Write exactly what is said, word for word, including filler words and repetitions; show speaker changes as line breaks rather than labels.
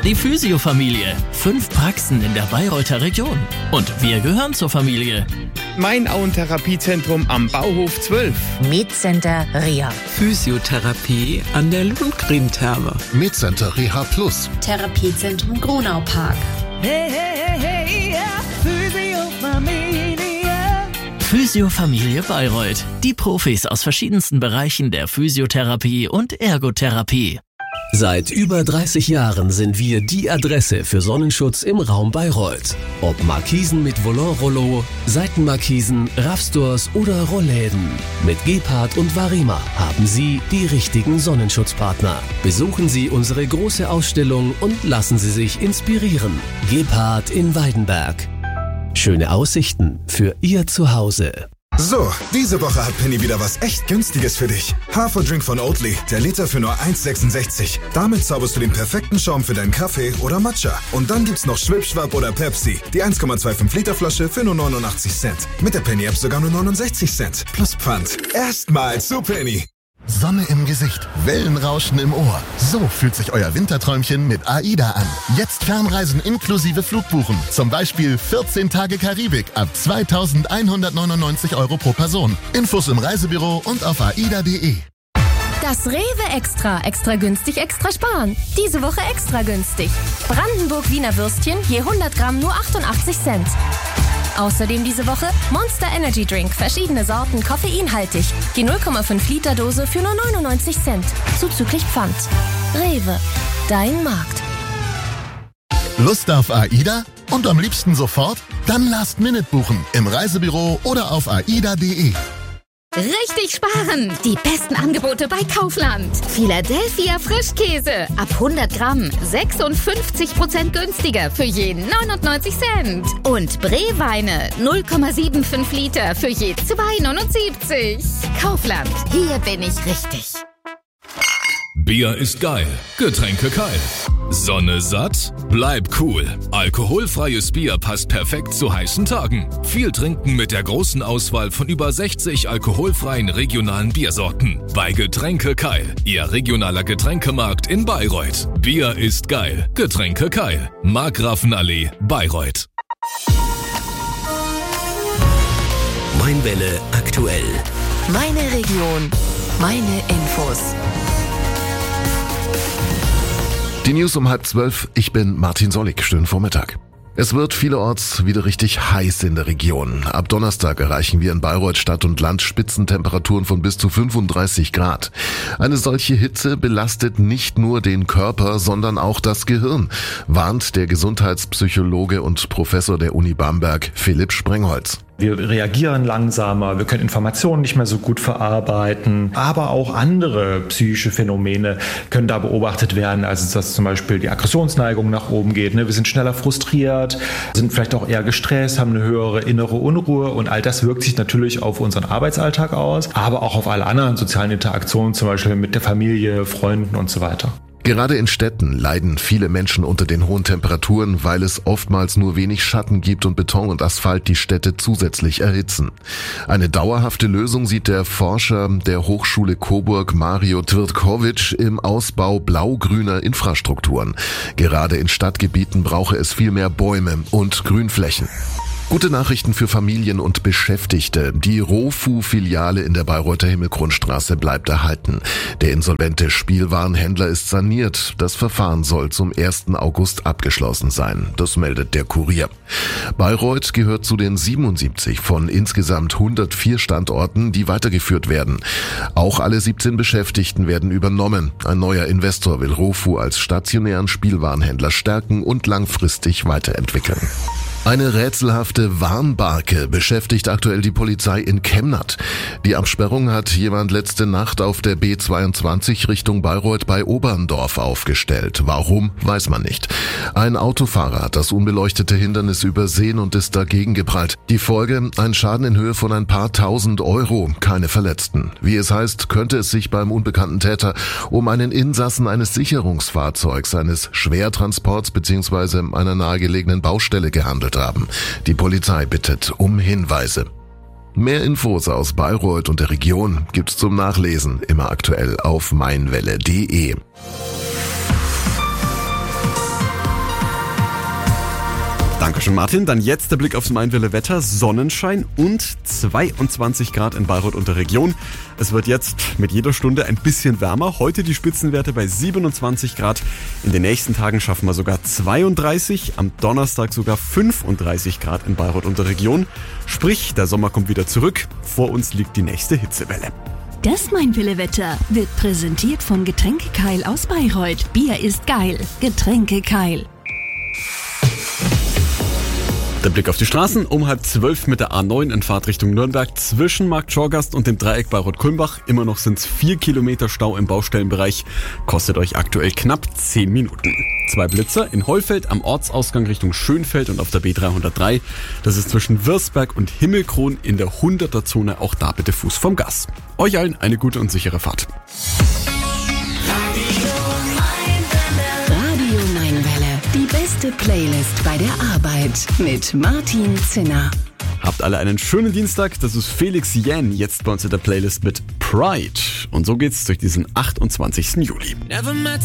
Die Physio-Familie. Fünf Praxen in der Bayreuther Region. Und wir gehören zur Familie.
Main-Auen-Therapiezentrum am Bauhof zwölf.
Medcenter Reha.
Physiotherapie an der Lundgreen-Therme.
Medcenter Reha Plus.
Therapiezentrum Gronau-Park.
Hey, hey, hey, yeah. Physio-Familie.
Physio-Familie Bayreuth. Die Profis aus verschiedensten Bereichen der Physiotherapie und Ergotherapie.
Seit über dreißig Jahren sind wir die Adresse für Sonnenschutz im Raum Bayreuth. Ob Markisen mit Volant-Rollo, Seitenmarkisen, Raffstores oder Rollläden. Mit Gebhardt und Varima haben Sie die richtigen Sonnenschutzpartner. Besuchen Sie unsere große Ausstellung und lassen Sie sich inspirieren. Gebhardt in Weidenberg. Schöne Aussichten für Ihr Zuhause.
So, diese Woche hat Penny wieder was echt Günstiges für dich. Haferdrink von Oatly, der Liter für nur eins sechsundsechzig. Damit zauberst du den perfekten Schaum für deinen Kaffee oder Matcha. Und dann gibt's noch Schwipschwapp oder Pepsi, die eins Komma fünfundzwanzig Liter Flasche für nur neunundachtzig Cent. Mit der Penny-App sogar nur neunundsechzig Cent. Plus Pfand. Erstmal zu Penny.
Sonne im Gesicht, Wellenrauschen im Ohr. So fühlt sich euer Winterträumchen mit AIDA an. Jetzt Fernreisen inklusive Flugbuchen. Zum Beispiel vierzehn Tage Karibik ab zweitausendeinhundertneunundneunzig Euro pro Person. Infos im Reisebüro und auf aida punkt de.
Das Rewe Extra. Extra günstig, extra sparen. Diese Woche extra günstig. Brandenburg Wiener Würstchen je hundert Gramm nur achtundachtzig Cent. Außerdem diese Woche Monster Energy Drink, verschiedene Sorten, koffeinhaltig. Die null Komma fünf Liter Dose für nur neunundneunzig Cent, zuzüglich Pfand. Rewe, dein Markt.
Lust auf AIDA? Und am liebsten sofort? Dann Last Minute buchen im Reisebüro oder auf aida punkt de.
Richtig sparen! Die besten Angebote bei Kaufland. Philadelphia Frischkäse ab hundert Gramm sechsundfünfzig Prozent günstiger für je neunundneunzig Cent. Und Breweine null Komma fünfundsiebzig Liter für je zwei neunundsiebzig. Kaufland, hier bin ich richtig.
Bier ist geil, Getränke kalt. Sonne satt? Bleib cool. Alkoholfreies Bier passt perfekt zu heißen Tagen. Viel trinken mit der großen Auswahl von über sechzig alkoholfreien regionalen Biersorten. Bei Getränke Keil, Ihr regionaler Getränkemarkt in Bayreuth. Bier ist geil, Getränke Keil. Markgrafenallee, Bayreuth.
Mainwelle aktuell.
Meine Region, meine Infos.
Die News um halb zwölf. Ich bin Martin Sollig. Schönen Vormittag. Es wird vielerorts wieder richtig heiß in der Region. Ab Donnerstag erreichen wir in Bayreuth Stadt und Land Spitzentemperaturen von bis zu fünfunddreißig Grad. Eine solche Hitze belastet nicht nur den Körper, sondern auch das Gehirn, warnt der Gesundheitspsychologe und Professor der Uni Bamberg Philipp Sprengholz.
Wir reagieren langsamer, wir können Informationen nicht mehr so gut verarbeiten, aber auch andere psychische Phänomene können da beobachtet werden, also dass zum Beispiel die Aggressionsneigung nach oben geht. Wir sind schneller frustriert, sind vielleicht auch eher gestresst, haben eine höhere innere Unruhe und all das wirkt sich natürlich auf unseren Arbeitsalltag aus, aber auch auf alle anderen sozialen Interaktionen, zum Beispiel mit der Familie, Freunden und so weiter.
Gerade in Städten leiden viele Menschen unter den hohen Temperaturen, weil es oftmals nur wenig Schatten gibt und Beton und Asphalt die Städte zusätzlich erhitzen. Eine dauerhafte Lösung sieht der Forscher der Hochschule Coburg Mario Tvrtkovic im Ausbau blau-grüner Infrastrukturen. Gerade in Stadtgebieten brauche es viel mehr Bäume und Grünflächen. Gute Nachrichten für Familien und Beschäftigte. Die Rofu-Filiale in der Bayreuther Himmelgrundstraße bleibt erhalten. Der insolvente Spielwarenhändler ist saniert. Das Verfahren soll zum ersten August abgeschlossen sein. Das meldet der Kurier. Bayreuth gehört zu den siebenundsiebzig von insgesamt hundertvier Standorten, die weitergeführt werden. Auch alle siebzehn Beschäftigten werden übernommen. Ein neuer Investor will Rofu als stationären Spielwarenhändler stärken und langfristig weiterentwickeln. Eine rätselhafte Warnbarke beschäftigt aktuell die Polizei in Kemnath. Die Absperrung hat jemand letzte Nacht auf der B zweiundzwanzig Richtung Bayreuth bei Oberndorf aufgestellt. Warum, weiß man nicht. Ein Autofahrer hat das unbeleuchtete Hindernis übersehen und ist dagegen geprallt. Die Folge, ein Schaden in Höhe von ein paar tausend Euro, keine Verletzten. Wie es heißt, könnte es sich beim unbekannten Täter um einen Insassen eines Sicherungsfahrzeugs, eines Schwertransports bzw. einer nahegelegenen Baustelle gehandelt haben. Die Polizei bittet um Hinweise. Mehr Infos aus Bayreuth und der Region gibt's zum Nachlesen immer aktuell auf mainwelle punkt de.
Dankeschön, Martin. Dann jetzt der Blick aufs Mainwelle Wetter. Sonnenschein und zweiundzwanzig Grad in Bayreuth und der Region. Es wird jetzt mit jeder Stunde ein bisschen wärmer. Heute die Spitzenwerte bei siebenundzwanzig Grad. In den nächsten Tagen schaffen wir sogar zweiunddreißig. Am Donnerstag sogar fünfunddreißig Grad in Bayreuth und der Region. Sprich, der Sommer kommt wieder zurück. Vor uns liegt die nächste Hitzewelle.
Das Mainwelle-Wetter wird präsentiert von Getränke Keil aus Bayreuth. Bier ist geil. Getränke Keil.
Der Blick auf die Straßen. Um halb zwölf mit der A neun in Fahrtrichtung Nürnberg zwischen Markt Schorgast und dem Dreieck Bayreuth-Kulmbach. Immer noch sind es vier Kilometer Stau im Baustellenbereich. Kostet euch aktuell knapp zehn Minuten. Zwei Blitzer in Hollfeld am Ortsausgang Richtung Schönfeld und auf der B dreihundertdrei. Das ist zwischen Wirsberg und Himmelkron in der hunderter-Zone. Auch da bitte Fuß vom Gas. Euch allen eine gute und sichere Fahrt.
Die beste Playlist bei der Arbeit mit Martin Zinner.
Habt alle einen schönen Dienstag. Das ist Felix Jähn jetzt bei uns in der Playlist mit Pride. Und so geht's durch diesen achtundzwanzigsten Juli.